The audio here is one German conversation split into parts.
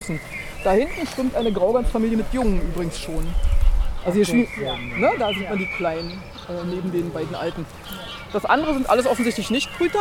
Da hinten schwimmt eine Graugansfamilie mit Jungen übrigens schon. Also hier ne, da sieht man die Kleinen neben den beiden Alten. Das andere sind alles offensichtlich Nichtbrüter.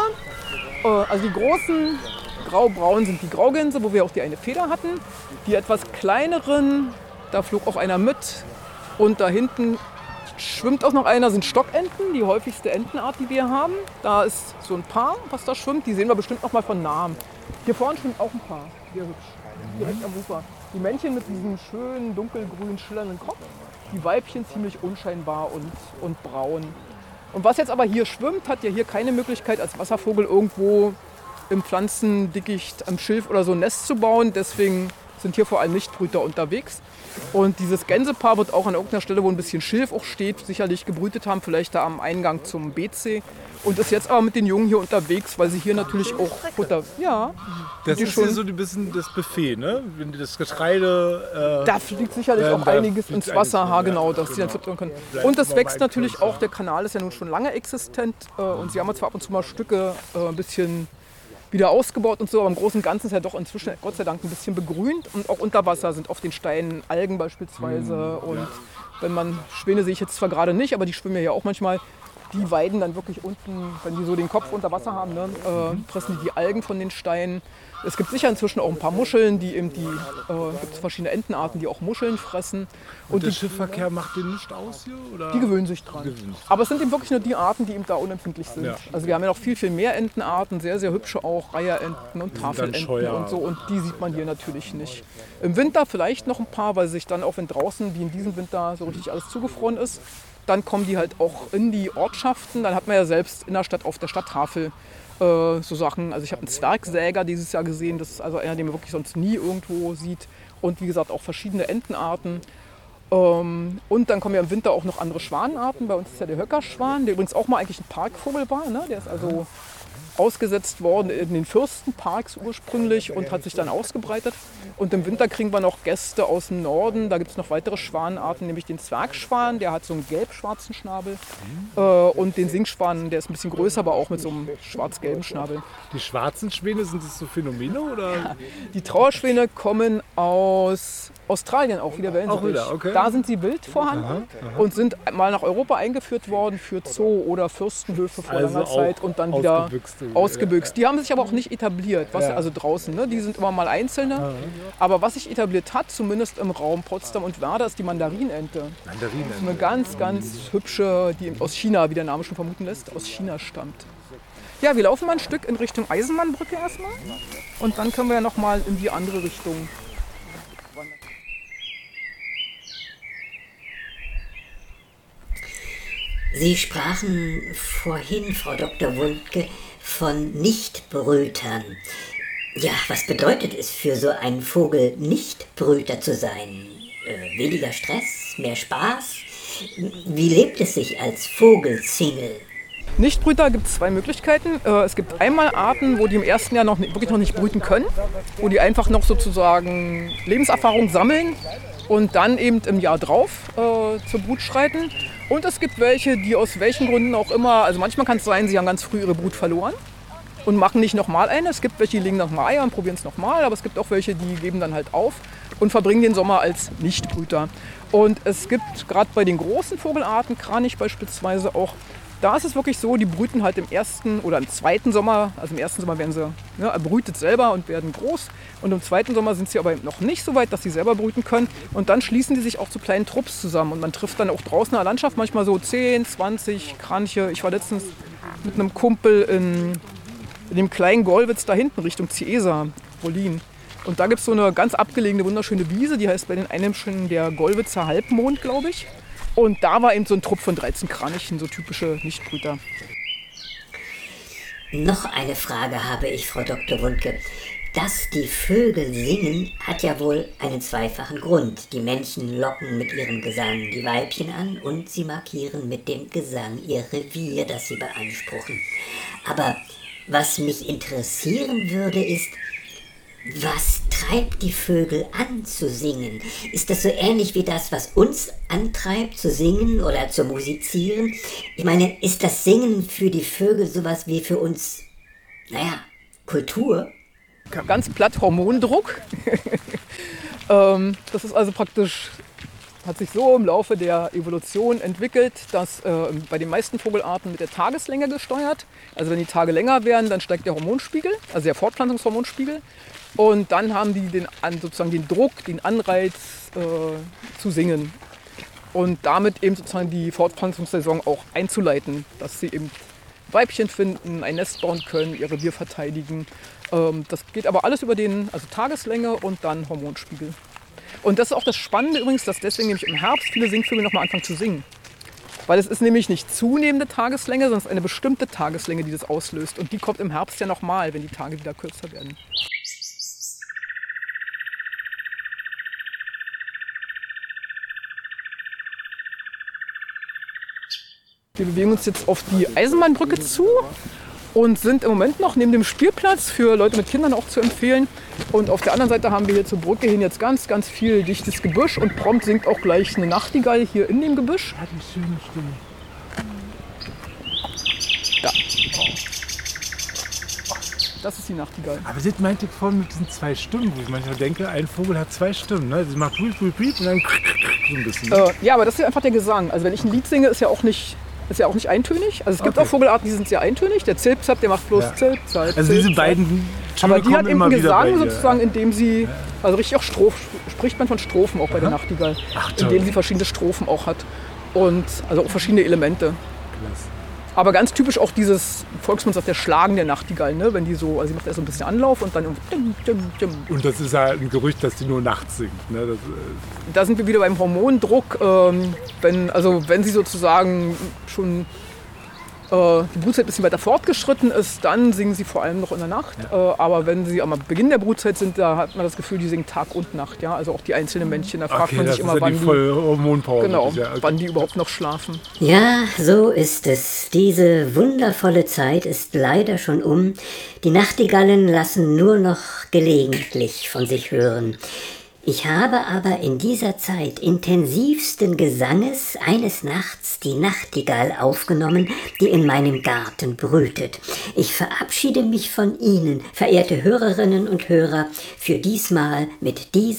Also die großen grau-braun sind die Graugänse, wo wir auch die eine Feder hatten. Die etwas kleineren, da flog auch einer mit. Und da hinten schwimmt auch noch einer, sind Stockenten, die häufigste Entenart, die wir haben. Da ist so ein Paar, was da schwimmt. Die sehen wir bestimmt noch mal von nahem. Hier vorne schwimmt auch ein Paar, sehr hübsch, direkt am Ufer. Die Männchen mit diesem schönen dunkelgrün schillernden Kopf. Die Weibchen ziemlich unscheinbar und braun. Und was jetzt aber hier schwimmt, hat ja hier keine Möglichkeit als Wasservogel irgendwo im Pflanzendickicht am Schilf oder so ein Nest zu bauen. Deswegen sind hier vor allem Nichtbrüter unterwegs. Und dieses Gänsepaar wird auch an irgendeiner Stelle, wo ein bisschen Schilf auch steht, sicherlich gebrütet haben, vielleicht da am Eingang zum BC. Und ist jetzt aber mit den Jungen hier unterwegs, weil sie hier natürlich auch Futter. Ja. Das ist hier so ein bisschen das Buffet, ne? Wenn das Getreide. Da fliegt sicherlich auch einiges ins Wasser, genau, dass sie dann füttern können. Und es wächst natürlich auch, der Kanal ist ja nun schon lange existent. Und sie haben zwar ab und zu mal Stücke ein bisschen wieder ausgebaut und so, aber im Großen und Ganzen ist ja doch inzwischen Gott sei Dank ein bisschen begrünt. Und auch unter Wasser sind auf den Steinen Algen beispielsweise. Und wenn man, Schwäne sehe ich jetzt zwar gerade nicht, aber die schwimmen ja auch manchmal. Die weiden dann wirklich unten, wenn die so den Kopf unter Wasser haben, ne, fressen die Algen von den Steinen. Es gibt sicher inzwischen auch ein paar Muscheln, gibt verschiedene Entenarten, die auch Muscheln fressen. Und der Schiffverkehr macht den nicht aus hier? Oder? Die gewöhnen sich dran. Aber es sind eben wirklich nur die Arten, die eben da unempfindlich sind. Ja. Also wir haben ja noch viel, viel mehr Entenarten, sehr, sehr hübsche auch, Reiherenten und Tafelenten und so. Und die sieht man hier natürlich nicht. Im Winter vielleicht noch ein paar, weil sich dann auch, wenn draußen wie in diesem Winter so richtig alles zugefroren ist, dann kommen die halt auch in die Ortschaften. Dann hat man ja selbst in der Stadt auf der Stadttafel so Sachen. Also ich habe einen Zwergsäger dieses Jahr gesehen. Das ist also einer, den man wirklich sonst nie irgendwo sieht. Und wie gesagt auch verschiedene Entenarten. Und dann kommen ja im Winter auch noch andere Schwanenarten. Bei uns ist ja der Höckerschwan, der übrigens auch mal eigentlich ein Parkvogel war. Ne? Der ist also ausgesetzt worden in den Fürstenparks ursprünglich und hat sich dann ausgebreitet. Und im Winter kriegen wir noch Gäste aus dem Norden. Da gibt es noch weitere Schwanenarten, nämlich den Zwergschwan, der hat so einen gelb-schwarzen Schnabel. Und den Singschwan, der ist ein bisschen größer, aber auch mit so einem schwarz-gelben Schnabel. Die schwarzen Schwäne, sind das so Phänomene? Oder? Ja, die Trauerschwäne kommen aus Australien auch wieder, okay. Da sind sie wild vorhanden und sind mal nach Europa eingeführt worden für Zoo oder Fürstenhöfe vor langer Zeit und dann wieder ausgebüxt. Die haben sich aber auch nicht etabliert, also draußen, ne? Die sind immer mal einzelne. Aber was sich etabliert hat, zumindest im Raum Potsdam und Werder, ist die Mandarinente. Eine ganz, ganz hübsche, die aus China, wie der Name schon vermuten lässt, aus China stammt. Ja, wir laufen mal ein Stück in Richtung Eisenbahnbrücke erstmal und dann können wir ja noch mal in die andere Richtung. Sie sprachen vorhin, Frau Dr. Wundke, von Nichtbrütern. Ja, was bedeutet es für so einen Vogel, Nichtbrüter zu sein? Weniger Stress, mehr Spaß? Wie lebt es sich als Vogelsingle? Nichtbrüter gibt es zwei Möglichkeiten. Es gibt einmal Arten, wo die im ersten Jahr wirklich noch nicht brüten können, wo die einfach noch sozusagen Lebenserfahrung sammeln und dann eben im Jahr drauf zur Brut schreiten. Und es gibt welche, die aus welchen Gründen auch immer, also manchmal kann es sein, sie haben ganz früh ihre Brut verloren und machen nicht nochmal eine. Es gibt welche, die legen nochmal Eier und probieren es nochmal, aber es gibt auch welche, die geben dann halt auf und verbringen den Sommer als Nichtbrüter. Und es gibt gerade bei den großen Vogelarten, Kranich beispielsweise auch, da ist es wirklich so, die brüten halt im ersten oder im zweiten Sommer, also im ersten Sommer werden sie brütet selber und werden groß und im zweiten Sommer sind sie aber noch nicht so weit, dass sie selber brüten können und dann schließen die sich auch zu kleinen Trupps zusammen und man trifft dann auch draußen in der Landschaft manchmal so 10, 20 Kraniche. Ich war letztens mit einem Kumpel in dem kleinen Gollwitz da hinten Richtung Ciesa, Wollin. Und da gibt es so eine ganz abgelegene, wunderschöne Wiese, die heißt bei den Einheimischen der Gollwitzer Halbmond, glaube ich. Und da war eben so ein Trupp von 13 Kranichen, so typische Nichtbrüter. Noch eine Frage habe ich, Frau Dr. Wundke. Dass die Vögel singen, hat ja wohl einen zweifachen Grund. Die Männchen locken mit ihrem Gesang die Weibchen an und sie markieren mit dem Gesang ihr Revier, das sie beanspruchen. Aber was mich interessieren würde, ist, was treibt die Vögel an zu singen? Ist das so ähnlich wie das, was uns antreibt zu singen oder zu musizieren? Ich meine, ist das Singen für die Vögel sowas wie für uns, Kultur? Ganz platt Hormondruck. Das ist also praktisch, hat sich so im Laufe der Evolution entwickelt, dass bei den meisten Vogelarten mit der Tageslänge gesteuert. Also wenn die Tage länger werden, dann steigt der Hormonspiegel, also der Fortpflanzungshormonspiegel. Und dann haben die sozusagen den Druck, den Anreiz zu singen. Und damit eben sozusagen die Fortpflanzungssaison auch einzuleiten, dass sie eben Weibchen finden, ein Nest bauen können, ihr Revier verteidigen. Das geht aber alles über also Tageslänge und dann Hormonspiegel. Und das ist auch das Spannende übrigens, dass deswegen nämlich im Herbst viele Singvögel nochmal anfangen zu singen. Weil es ist nämlich nicht zunehmende Tageslänge, sondern es ist eine bestimmte Tageslänge, die das auslöst. Und die kommt im Herbst ja nochmal, wenn die Tage wieder kürzer werden. Wir bewegen uns jetzt auf die Eisenbahnbrücke zu und sind im Moment noch neben dem Spielplatz für Leute mit Kindern auch zu empfehlen. Und auf der anderen Seite haben wir hier zur Brücke hin jetzt ganz, ganz viel dichtes Gebüsch und prompt singt auch gleich eine Nachtigall hier in dem Gebüsch. Hat eine schöne Stimme. Ja. Das ist die Nachtigall. Aber das meinte ich vorhin mit diesen 2 Stimmen, wo ich manchmal denke, ein Vogel hat 2 Stimmen. Ne? Sie macht piep, piep, piep und dann so ein bisschen. Ja, aber das ist einfach der Gesang. Also wenn ich ein Lied singe, ist ja auch nicht eintönig. Also es gibt auch Vogelarten, die sind sehr eintönig. Der Zilpzap, der macht bloß Zilp, Zalp, also diese beiden Stimmen aber die hat eben einen Gesang sozusagen, ja. indem sie, also richtig auch spricht man von Strophen auch bei der Nachtigall. Indem sie verschiedene Strophen auch hat. Und also auch verschiedene Elemente. Klasse. Aber ganz typisch auch dieses Volksmund sagt der Schlagen der Nachtigall, ne? Wenn die so, also sie macht erst so ein bisschen Anlauf und dann Und das ist ja ein Gerücht, dass die nur nachts singt. Ne? Da sind wir wieder beim Hormondruck. Wenn sie sozusagen schon die Brutzeit ein bisschen weiter fortgeschritten ist, dann singen sie vor allem noch in der Nacht. Ja. Aber wenn sie am Beginn der Brutzeit sind, da hat man das Gefühl, die singen Tag und Nacht. Ja? Also auch die einzelnen Männchen. Da fragt man sich immer, wann die überhaupt noch schlafen. Ja, so ist es. Diese wundervolle Zeit ist leider schon um. Die Nachtigallen lassen nur noch gelegentlich von sich hören. Ich habe aber in dieser Zeit intensivsten Gesanges eines Nachts die Nachtigall aufgenommen, die in meinem Garten brütet. Ich verabschiede mich von Ihnen, verehrte Hörerinnen und Hörer, für diesmal mit dieser